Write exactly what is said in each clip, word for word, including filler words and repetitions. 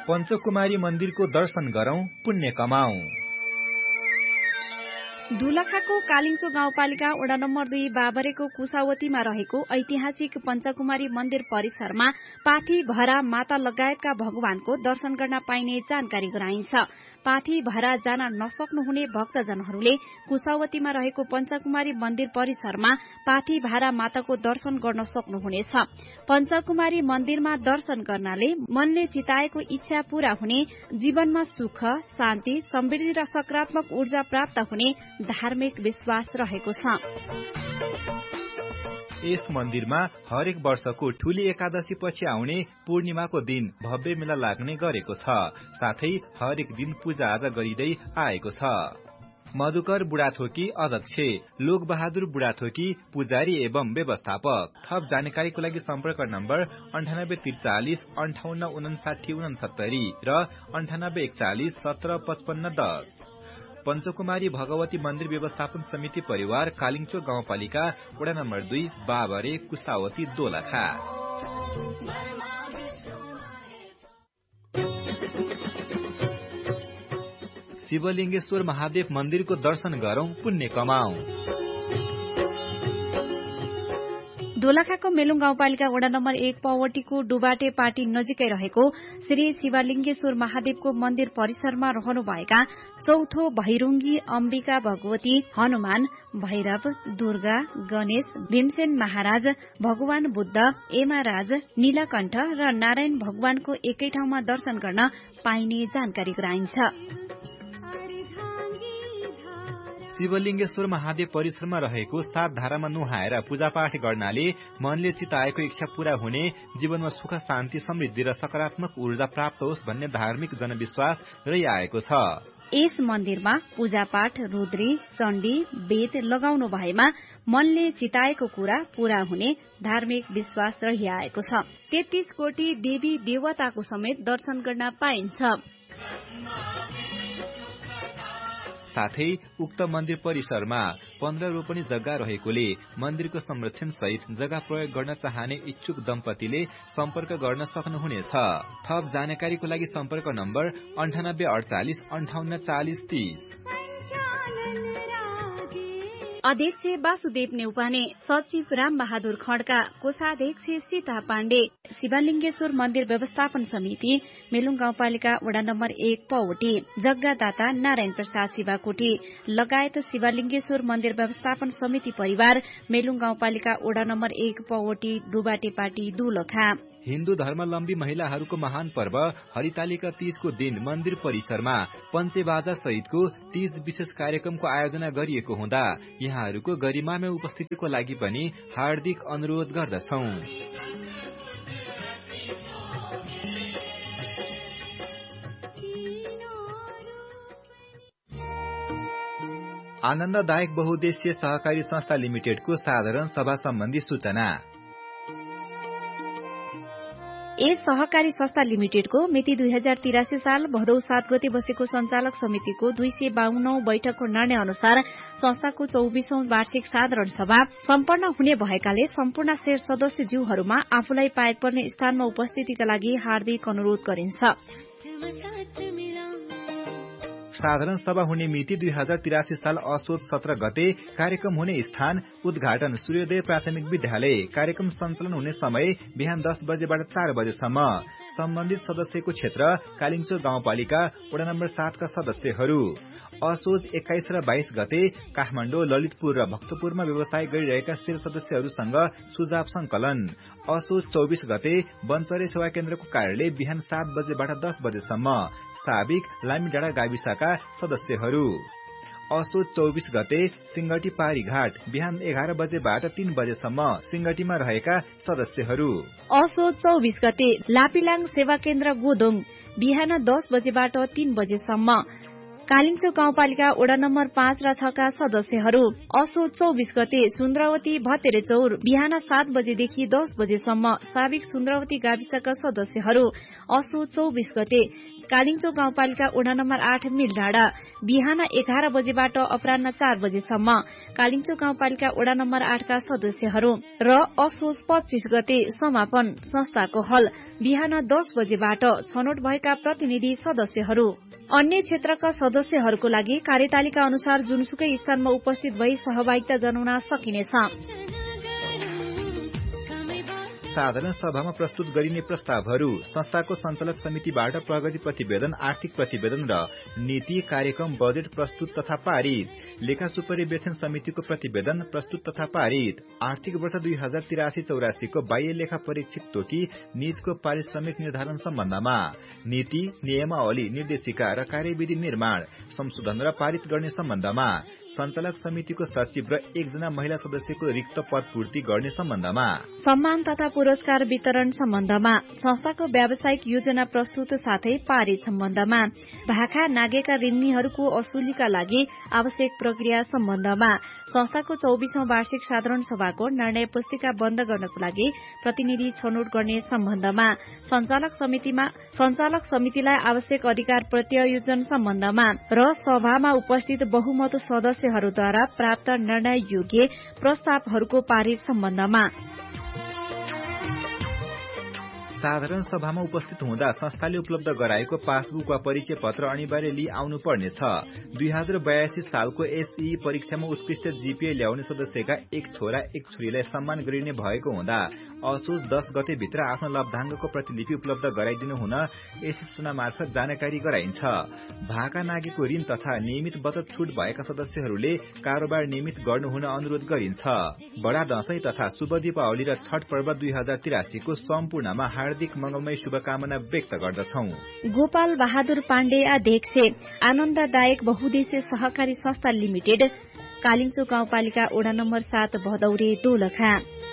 पञ्चकुमारी मन्दिरको दर्शन गरौं, पुण्य कमाऊ। दोलखाको कालिङ्चो गाउँपालिका वडा नम्बर दुई बाबरेको कुसावतीमा रहेको ऐतिहासिक पञ्चकुमारी मन्दिर परिसरमा पाठी भरा माता लगायतका भगवानको दर्शन गर्न पाइने जानकारी गराइन्छ। पाठी भरा जान नसक्नुहुने भक्तजनहरूले कुसावतीमा रहेको पञ्चकुमारी मन्दिर परिसरमा पाठी भारा माताको दर्शन गर्न सक्नुहुनेछ। पञ्चकुमारी मन्दिरमा दर्शन गर्नाले मनले चिताएको इच्छा पूरा हुने, जीवनमा सुख, शान्ति, समृद्धि र सकारात्मक ऊर्जा प्राप्त हुने धार्मिक विश्वास रहेको छ। यस मन्दिरमा हरेक वर्षको ठूली एकादशी पछि आउने पूर्णिमाको दिन भव्य मेला लाग्ने गरेको छ। साथै हरेक दिन पूजा आजा गरिँदै आएको छ। मधुकर बुढाथोकी अध्यक्ष, लोक बहादुर बुढाथोकी पुजारी एवं व्यवस्थापक। थप जानकारीको लागि सम्पर्क नम्बर अन्ठानब्बे त्रिचालिस अन्ठाउन्न उनासाठी उनसत्तरी र अन्ठानब्बे एकचालिस सत्र पचपन्न दस। पञ्चकुमारी भगवती मन्दिर व्यवस्थापन समिति परिवार, कालिङ्चो गाउँपालिका वडा नम्बर दुई बाबरे कुसावती दोलखा। शिवलिङ्गेश्वर महादेव मन्दिरको दर्शन गरौं, पुण्य कमाऊ। दोलखाको मेलुङ गाउँपालिका वडा नम्बर एक पवटीको डुबाटे पाटी नजिकै रहेको श्री शिवलिङ्गेश्वर महादेवको मन्दिर परिसरमा रहनुभएका चौथो भैरुङ्गी अम्बिका भगवती, हनुमान, भैरव, दुर्गा, गणेश, भीमसेन महाराज, भगवान बुद्ध, एमाराज, नीलकण्ठ र नारायण भगवानको एकै ठाउँमा दर्शन गर्न पाइने जानकारी गराइन्छ। शिवलिङ्गेश्वर महादेव परिसरमा रहेको सात धारामा नुहाएर पूजापाठ गर्नाले मनले चिताएको इच्छा पूरा हुने, जीवनमा सुख, शान्ति, समृद्धि र सकारात्मक ऊर्जा प्राप्त होस् भन्ने धार्मिक जनविश्वास रहिआएको छ। यस मन्दिरमा पूजापाठ, रुद्री, चण्डी, वेद लगाउनु भएमा मनले चिताएको कुरा पूरा हुने धार्मिक विश्वास रहिआएको छ। तेत्तीस कोटी देवी देवताको समेत दर्शन गर्न पाइन्छ। साथै उक्त मन्दिर परिसरमा पन्ध्र रोपनी जग्गा रहेकोले मन्दिरको संरक्षण सहित जग्गा प्रयोग गर्न चाहने इच्छुक दम्पतिले सम्पर्क गर्न सक्नुहुनेछ। थप जानकारीको लागि सम्पर्क नम्बर अन्ठानब्बे अडचालिस अन्ठाउन्न चालिस तीस। अध्यक्ष वासुदेव नेउपाने, सचिव राम बहादुर खड्का, कोषाध्यक्ष सीता पाण्डे। शिवलिङ्गेश्वर मन्दिर व्यवस्थापन समिति, मेलुङ गाउँपालिका वडा नम्बर एक पवटी, जग्गादाता नारायण प्रसाद शिवाकोटी लगायत शिवलिङ्गेश्वर मन्दिर व्यवस्थापन समिति परिवार, मेलुङ गाउँपालिका वडा नम्बर एक पवटी, डुबाटेपाटी दोलखा। हिन्दू धर्मावलम्बी महिलाहरूको महान पर्व हरितालिका तीजको दिन मन्दिर परिसरमा पञ्चेबाजा सहितको तीज विशेष कार्यक्रमको आयोजना गरिएको हुँदा यहाँहरूको गरिमामय उपस्थितिको लागि पनि हार्दिक अनुरोध गर्दछौं। आनन्ददायक बहुद्देश्य सहकारी संस्था लिमिटेडको साधारण सभा सम्बन्धी सूचना। यस सहकारी संस्था लिमिटेडको मिति दुई हजार तिरासी साल भदौ सात गते बसेको संचालक समितिको दुई सय बाहन्नौ बैठकको निर्णय अनुसार संस्थाको चौबीसौं वार्षिक साधारण सभा सम्पन्न हुने भएकाले सम्पूर्ण शेयर सदस्यज्यूहरूमा आफूलाई पाएक पर्ने स्थानमा उपस्थितिका लागि हार्दिक अनुरोध गरिन्छ। साधारण सभा हुने मिति दुई हजार तिरासी साल असोज सत्र गते। कार्यक्रम हुने स्थान उद्घाटन सूर्योदय प्राथमिक विद्यालय। कार्यक्रम सञ्चालन हुने समय बिहान दस बजेबाट चार बजेसम्म। सम्बन्धित सदस्यको क्षेत्र कालिङ्चो गाउँपालिका वडा नम्बर सातका सदस्यहरू। असोज एक्काइस र बाइस गते काठमाडौँ, ललितपुर र भक्तपुरमा व्यवसाय गरिरहेका शेर सदस्यहरूसँग सुझाव संकलन। असोज चौबीस गते वनचरे सेवा केन्द्रको कार्यालय बिहान सात बजेबाट दस बजेसम्म। साबिक लामीडाँडा गाविसका सदस्यहरू। असोज चौबीस गते सिंगटी पारीघाट बिहान एघार बजेबाट तीन बजेसम्म सिंगटीमा रहेका सदस्यहरू। असोज चौबीस गते लापिलाङ सेवा केन्द्र गोदोङ बिहान दस बजेबाट तीन बजेसम्म। कालिम्चोक गाउँपालिका वडा नम्बर पाँच र छका सदस्यहरू असोज चौबिस गते सुन्द्रावती भतेरे चौर बिहान सात बजेदेखि दस बजेसम्म साविक सुन्द्रावती गाविसका सदस्यहरू असोज चौबिस गते कालिम्चोक गाउँपालिका वडा नम्बर आठ मिलडाँडा बिहान एघार बजेबाट अपराह्न चार बजेसम्म कालिम्चोक गाउँपालिका वडा नम्बर आठका सदस्यहरू र असोज पच्चीस गते समापन संस्थाको हल बिहान दस बजेबाट छनौट भएका प्रतिनिधि सदस्यहरू अन्य क्षेत्रका सदस्यहरूको लागि कार्यतालिका अनुसार जुनसुकै स्थानमा उपस्थित भई सहभागिता जनाउन सकिनेछ। साधारण सभामा प्रस्तुत गरिने प्रस्तावहरू संस्थाको सञ्चालक समितिबाट प्रगति प्रतिवेदन, आर्थिक प्रतिवेदन र नीति कार्यक्रम बजेट प्रस्तुत तथा पारित। लेखा सुपरिवेक्षण समितिको प्रतिवेदन प्रस्तुत तथा पारित। आर्थिक वर्ष दुई हजार तिरासी चौरासीको बाह्य लेखा परीक्षित तोकी नीतिको पारिश्रमिक निर्धारण सम्बन्धमा नीति, नियमावली, निर्देशिका र कार्यविधि निर्माण, संशोधन र पारित गर्ने सम्बन्धमा सञ्चालक समितिको सचिव र एकजना महिला सदस्यको रिक्त पद पूर्ति गर्ने सम्बन्धमा सम्मान तथा पुरस्कार वितरण सम्बन्धमा संस्थाको व्यावसायिक योजना प्रस्तुत साथै पारित सम्बन्धमा भाखा नागेका ऋणीहरूको असुलीका लागि आवश्यक प्रक्रिया सम्बन्धमा संस्थाको चौबीसौं वार्षिक साधारण सभाको निर्णय पुस्तिका बन्द गर्नको लागि प्रतिनिधि छनौट गर्ने सम्बन्धमा सञ्चालक समितिमा सञ्चालक समितिलाई आवश्यक अधिकार प्रत्यायोजन सम्बन्धमा र सभामा उपस्थित बहुमत सदस्यहरूद्वारा प्राप्त निर्णय योग्य प्रस्तावहरूको पारित सम्बन्धमा साधारण सभामा उपस्थित हुँदा संस्थाले उपलब्ध गराएको पासबुक वा परिचय पत्र अनिवार्य लिई आउनु पर्नेछ। दुई हजार बयासी सालको एसई परीक्षामा उत्कृष्ट जीपीए ल्याउने सदस्यका एक छोरा एक छोरीलाई सम्मान गरिने भएको हुँदा असोज दस गते भित्र आफ्नो लब्धाङ्गको प्रतिलिपि उपलब्ध गराइदिनु हुन यस सूचना मार्फत जानकारी गराइन्छ। भाका नागेको ऋण तथा नियमित बचत छुट भएका सदस्यहरूले कारोबार नियमित गर्नु हुन अनुरोध गरिन्छ। बडा दशैं तथा शुभ दीपावली र छठ पर्व दुई हजार तिरासीको सम्पूर्णमा हार्दिक मंगलमय शुभकामना व्यक्त गर्दछौ। गोपाल बहादुर पाण्डे अध्यक्ष, आनन्ददायक बहुद्देश्य सहकारी संस्था लिमिटेड, कालिम्चोक गाउँपालिका वडा नम्बर सात भदौरे दोलखा।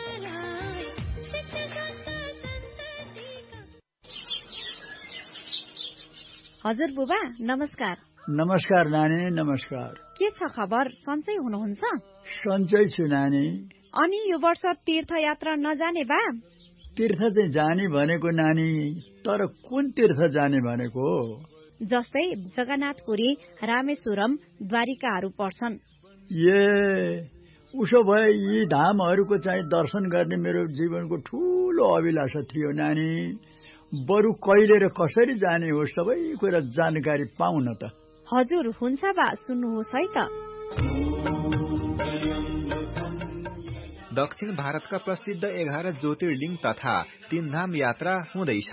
हजुर बुबा नमस्कार। नमस्कार नानी, नमस्कार। के छ खबर? सन्चै हुनुहुन्छ? सन्चै छु नानी। अनि यो वर्ष तीर्थयात्रा नजाने बा? तीर्थ चाहिँ जाने भनेको नानी, तर कुन तीर्थ जाने भनेको? जस्तै जगन्नाथपुरी, रामेश्वरम, द्वारिकाहरू पर्छन्। ए उसो भए यी धामहरूको चाहिँ दर्शन गर्ने मेरो जीवनको ठूलो अभिलाषा थियो नानी। बरु कहिले र कसरी जाने हो सबै कुरा जानकारी पाउन त। हजुर हुन्छ बा, सुन्नुहोस् है त। दक्षिण भारतका प्रसिद्ध एघार ज्योतिर्लिङ्ग तथा तीन धाम यात्रा हुँदैछ।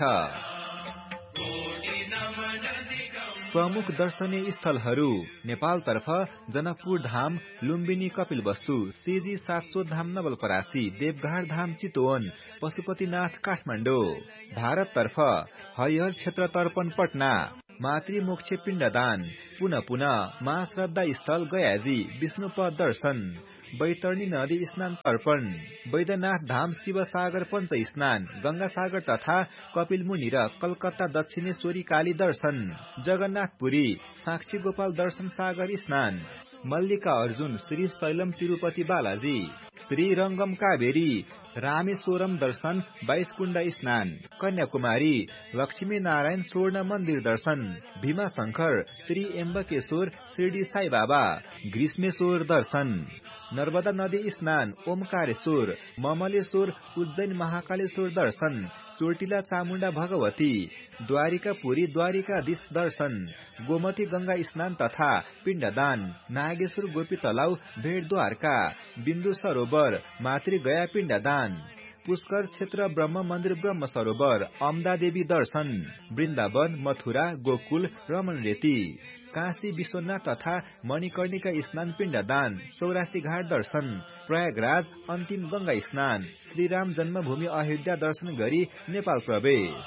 प्रमुख दर्शनीय स्थलहरू नेपालतर्फ जनकपुर धाम, लुम्बिनी कपिलवस्तु, सिजी सातसो धाम नवलपरासी, देवघाट धाम चितवन, पशुपतिनाथ काठमाडौँ। भारततर्फ हरिहर क्षेत्र तर्पण पटना, मातृमोक्ष पिण्डदान, पुनः पुनः महाश्रद्धा स्थल गयाजी, विष्णुपद दर्शन, बैतरणी नदी स्नान तर्पण, बैद्यनाथ धाम शिवसागर पञ्च स्नान, गंगासागर तथा कपिलमुनि र कलकत्ता दक्षिणेश्वरी काली दर्शन, जगन्नाथपुरी साक्षी गोपाल दर्शन सागर स्नान, मल्लिका अर्जुन श्री शैलम तिरुपति बालाजी, श्री रंगम कावेरी रामेश्वरम दर्शन बाइस कुण्ड स्नान, कन्याकुमारी लक्ष्मी नारायण स्वर्ण मन्दिर दर्शन, भीमा शंकर श्री एम्बकेश्वर शिरडी साई बाबा ग्रीष्मेश्वर दर्शन, नर्मदा नदी स्नान ओमकारेश्वर, ममलेश्वर उज्जैन महाकालेश्वर दर्शन, चोटिला चामुण्डा भगवती, द्वारिकापुरी द्वारिकाधीश दर्शन, गोमती गंगा स्नान तथा पिण्डदान, नागेश्वर गोपी तलाउ भेट द्वारका, बिन्दु सरोवर मातृ गया पिण्डदान, पुष्कर क्षेत्र ब्रह्म मन्दिर ब्रह्म सरोवर, अमदा देवी दर्शन, वृन्दावन मथुरा गोकुल रमन रेती, काशी विश्वनाथ तथा मणिकर्णिका स्नान पिण्डदान, चौरासी घाट दर्शन, प्रयागराज अन्तिम गंगा स्नान, श्रीराम जन्मभूमि अयोध्या दर्शन गरी नेपाल प्रवेश।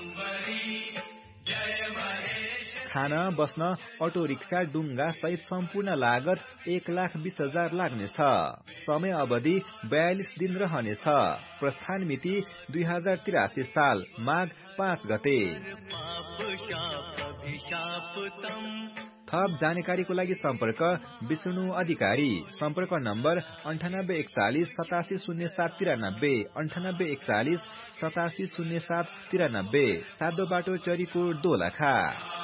खान बस्न अटो रिक्सा डुङ्गा सहित सम्पूर्ण लागत एक लाख बीस हजार लाग्नेछ। समय अवधि बयालिस दिन रहनेछ। प्रस्थान मिति दुई हजार तिरासी साल माघ पाँच गते। थप जानकारीको लागि सम्पर्क विष्णु अधिकारी। सम्पर्क नम्बर अन्ठानब्बे एकचालिस सतासी शून्य सात तिरानब्बे अन्ठानब्बे एकचालिस सतासी शून्य सात तिरानब्बे। सातो बाटो चरीकोट दोलखा।